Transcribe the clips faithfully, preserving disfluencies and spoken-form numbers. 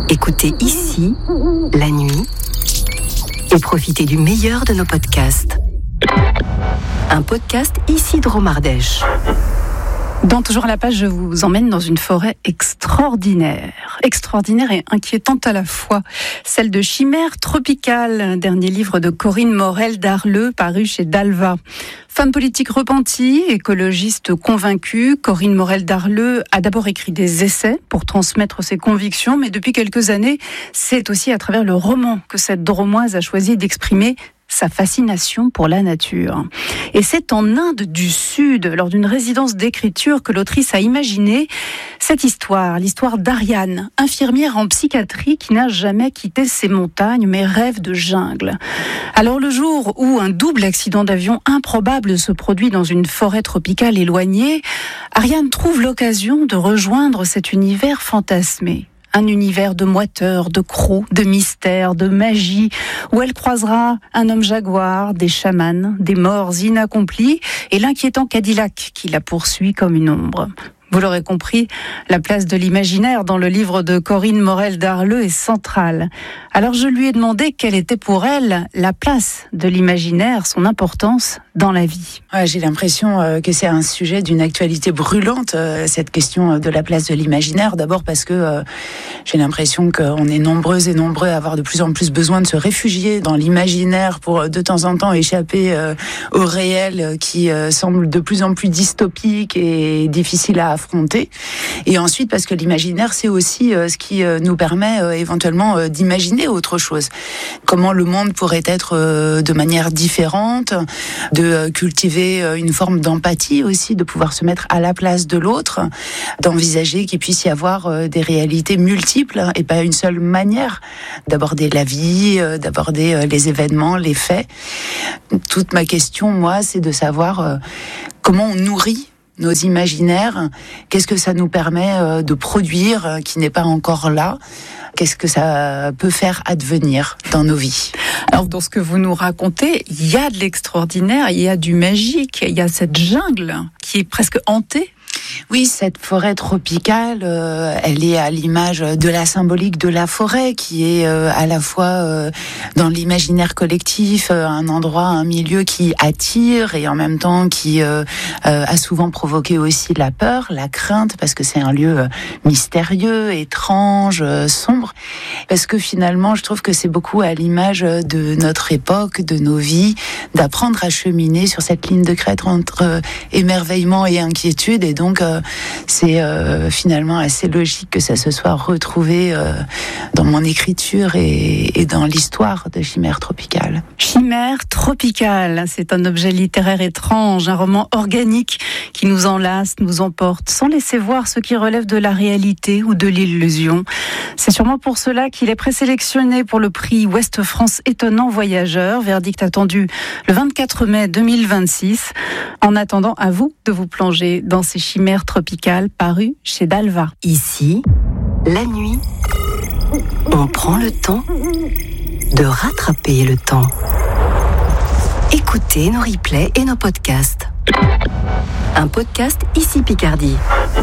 Écoutez ici, la nuit, et profitez du meilleur de nos podcasts. Un podcast ici de Romardèche. Dans Toujours à la page, je vous emmène dans une forêt extraordinaire. Extraordinaire et inquiétante à la fois. Celle de Chimère tropicale, dernier livre de Corinne Morel-Darleux, paru chez Dalva. Femme politique repentie, écologiste convaincue, Corinne Morel-Darleux a d'abord écrit des essais pour transmettre ses convictions, mais depuis quelques années, c'est aussi à travers le roman que cette Dromoise a choisi d'exprimer sa fascination pour la nature. Et c'est en Inde du Sud, lors d'une résidence d'écriture, que l'autrice a imaginé cette histoire, l'histoire d'Ariane, infirmière en psychiatrie qui n'a jamais quitté ses montagnes, mais rêve de jungle. Alors le jour où un double accident d'avion improbable se produit dans une forêt tropicale éloignée, Ariane trouve l'occasion de rejoindre cet univers fantasmé. Un univers de moiteurs, de crocs, de mystères, de magie, où elle croisera un homme jaguar, des chamans, des morts inaccomplis et l'inquiétant Cadillac qui la poursuit comme une ombre. Vous l'aurez compris, la place de l'imaginaire dans le livre de Corinne Morel-Darleux est centrale. Alors je lui ai demandé quelle était pour elle la place de l'imaginaire, son importance dans la vie. Ouais, j'ai l'impression euh, que c'est un sujet d'une actualité brûlante, euh, cette question de la place de l'imaginaire. D'abord parce que euh, j'ai l'impression qu'on est nombreuses et nombreux à avoir de plus en plus besoin de se réfugier dans l'imaginaire pour de temps en temps échapper euh, au réel qui euh, semble de plus en plus dystopique et difficile à affronter. Et ensuite parce que l'imaginaire, c'est aussi euh, ce qui euh, nous permet euh, éventuellement euh, d'imaginer autre chose. Comment le monde pourrait être euh, de manière différente, de euh, cultiver euh, une forme d'empathie aussi, de pouvoir se mettre à la place de l'autre, d'envisager qu'il puisse y avoir euh, des réalités multiples et pas une seule manière d'aborder la vie, euh, d'aborder euh, les événements, les faits. Toute ma question, moi, c'est de savoir euh, comment on nourrit nos imaginaires, qu'est-ce que ça nous permet euh, de produire euh, qui n'est pas encore là, qu'est-ce que ça peut faire advenir dans nos vies. Alors dans ce que vous nous racontez, il y a de l'extraordinaire, il y a du magique, il y a cette jungle qui est presque hantée. Oui, cette forêt tropicale, euh, elle est à l'image de la symbolique de la forêt, qui est euh, à la fois euh, dans l'imaginaire collectif, euh, un endroit, un milieu qui attire et en même temps qui euh, euh, a souvent provoqué aussi la peur, la crainte, parce que c'est un lieu euh, mystérieux, étrange, euh, sombre. Parce que finalement, je trouve que c'est beaucoup à l'image de notre époque, de nos vies, d'apprendre à cheminer sur cette ligne de crête entre euh, émerveillement et inquiétude. Et donc, euh, c'est euh, finalement assez logique que ça se soit retrouvé euh, dans mon écriture et, et dans l'histoire de Chimère tropicale. Chimère tropicale, c'est un objet littéraire étrange, un roman organique qui nous enlace, nous emporte, sans laisser voir ce qui relève de la réalité ou de l'illusion. C'est sûrement pour cela qu'il est présélectionné pour le prix Ouest France Étonnant Voyageur, verdict attendu le vingt-quatre mai deux mille vingt-six. En attendant, à vous de vous plonger dans ces chimères tropicales parues chez Dalva. Ici, la nuit, on prend le temps de rattraper le temps. Écoutez nos replays et nos podcasts. Un podcast Ici Picardie.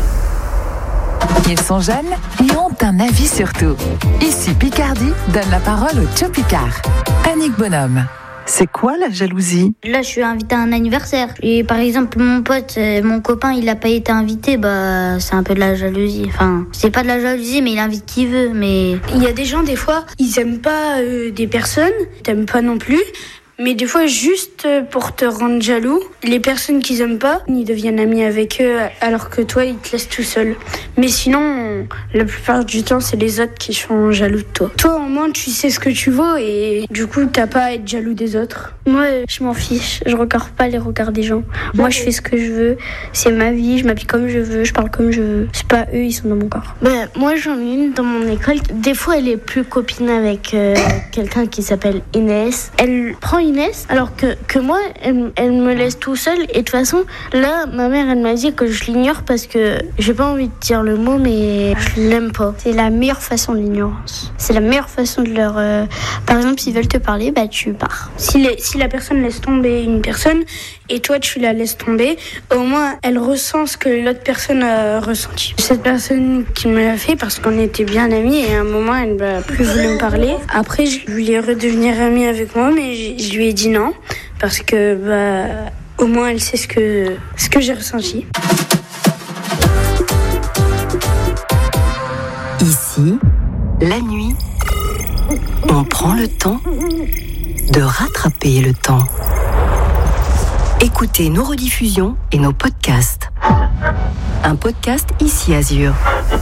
Ils sont jeunes et ont un avis sur tout. Ici Picardie donne la parole au Tcho Picard. Annick Bonhomme. C'est quoi la jalousie ? Là, je suis invitée à un anniversaire. Et par exemple, mon pote, mon copain, il n'a pas été invité, bah, c'est un peu de la jalousie. Enfin, c'est pas de la jalousie, mais il invite qui veut. Mais il y a des gens, des fois, ils aiment pas euh, des personnes, t'aimes pas non plus. Mais des fois, juste pour te rendre jaloux, les personnes qu'ils aiment pas, ils deviennent amis avec eux, alors que toi, ils te laissent tout seul. Mais sinon, la plupart du temps, c'est les autres qui sont jaloux de toi. Toi, au moins, tu sais ce que tu vaux et du coup, t'as pas à être jaloux des autres. Moi, je m'en fiche. Je regarde pas les regards des gens. Moi, je fais ce que je veux. C'est ma vie. Je m'habille comme je veux. Je parle comme je veux. C'est pas eux, ils sont dans mon corps. Ben, moi, j'en ai une dans mon école. Des fois, elle est plus copine avec euh, quelqu'un qui s'appelle Inès. Elle prend Inès, alors que, que moi, elle, elle me laisse tout seul. Et de toute façon, là, ma mère, elle m'a dit que je l'ignore parce que j'ai pas envie de dire le mot, mais je l'aime pas. C'est la meilleure façon de l'ignorance. C'est la meilleure façon façon de leur... Euh, par exemple, s'ils veulent te parler, bah tu pars. Si, les, si la personne laisse tomber une personne et toi tu la laisses tomber, au moins elle ressent ce que l'autre personne a ressenti. Cette personne qui me l'a fait parce qu'on était bien amis et à un moment elle n'a plus voulu me parler. Après je voulais redevenir amie avec moi mais je, je lui ai dit non parce que bah, au moins elle sait ce que, ce que j'ai ressenti. Ici, la nuit, on prend le temps de rattraper le temps. Écoutez nos rediffusions et nos podcasts. Un podcast Ici Azur.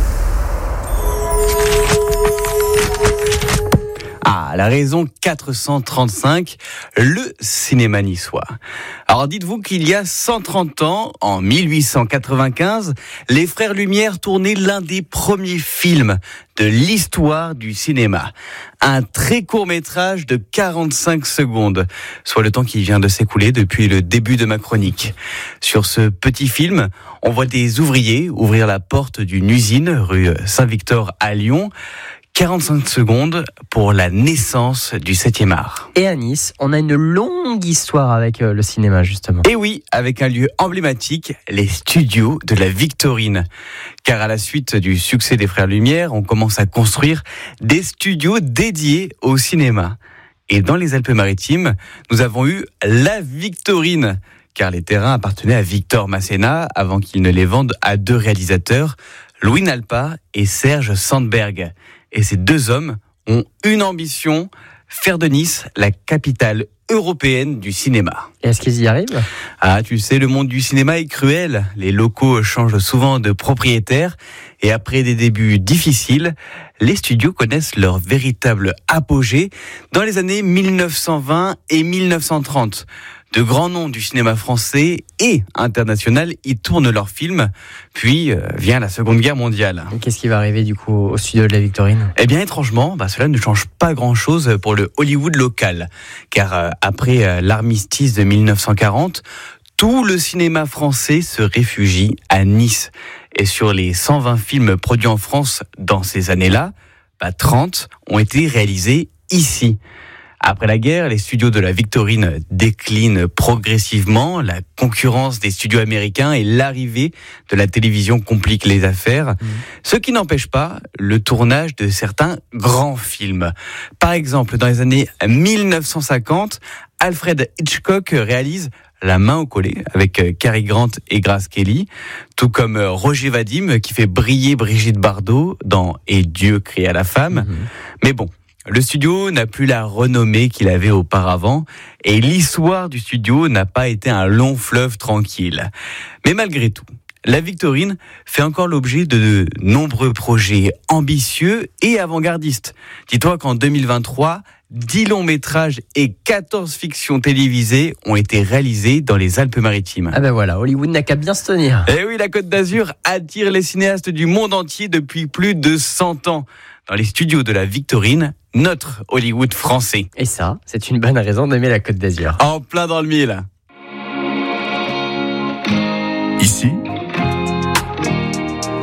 Ah, la raison quatre cent trente-cinq, le cinéma niçois. Alors dites-vous qu'il y a cent trente ans, en mille huit cent quatre-vingt-quinze, les Frères Lumière tournaient l'un des premiers films de l'histoire du cinéma. Un très court métrage de quarante-cinq secondes, soit le temps qui vient de s'écouler depuis le début de ma chronique. Sur ce petit film, on voit des ouvriers ouvrir la porte d'une usine rue Saint-Victor à Lyon. quarante-cinq secondes pour la naissance du septième art. Et à Nice, on a une longue histoire avec le cinéma, justement. Et oui, avec un lieu emblématique, les studios de la Victorine. Car à la suite du succès des Frères Lumière, on commence à construire des studios dédiés au cinéma. Et dans les Alpes-Maritimes, nous avons eu la Victorine. Car les terrains appartenaient à Victor Masséna avant qu'il ne les vende à deux réalisateurs, Louis Nalpa et Serge Sandberg. Et ces deux hommes ont une ambition, faire de Nice la capitale européenne du cinéma. Et est-ce qu'ils y arrivent ? Ah, tu sais, le monde du cinéma est cruel. Les locaux changent souvent de propriétaire. Et après des débuts difficiles, les studios connaissent leur véritable apogée dans les années mille neuf cent vingt et mille neuf cent trente. De grands noms du cinéma français et international y tournent leurs films. Puis euh, vient la Seconde Guerre mondiale. Et qu'est-ce qui va arriver du coup au studio de la Victorine ? Eh bien étrangement, bah, cela ne change pas grand-chose pour le Hollywood local. Car euh, après euh, l'armistice de mille neuf cent quarante, tout le cinéma français se réfugie à Nice. Et sur les cent vingt films produits en France dans ces années-là, bah, trente ont été réalisés ici. Après la guerre, les studios de la Victorine déclinent progressivement. La concurrence des studios américains et l'arrivée de la télévision compliquent les affaires. Mmh. Ce qui n'empêche pas le tournage de certains grands films. Par exemple, dans les années mille neuf cent cinquante, Alfred Hitchcock réalise La main au collet avec Cary Grant et Grace Kelly, tout comme Roger Vadim qui fait briller Brigitte Bardot dans Et Dieu créa la femme. Mmh. Mais bon, le studio n'a plus la renommée qu'il avait auparavant et l'histoire du studio n'a pas été un long fleuve tranquille. Mais malgré tout, la Victorine fait encore l'objet de nombreux projets ambitieux et avant-gardistes. Dis-toi qu'en deux mille vingt-trois, dix longs métrages et quatorze fictions télévisées ont été réalisés dans les Alpes-Maritimes. Ah ben voilà, Hollywood n'a qu'à bien se tenir. Eh oui, la Côte d'Azur attire les cinéastes du monde entier depuis plus de cent ans. Dans les studios de la Victorine, notre Hollywood français. Et ça, c'est une bonne raison d'aimer la Côte d'Azur. En plein dans le mille.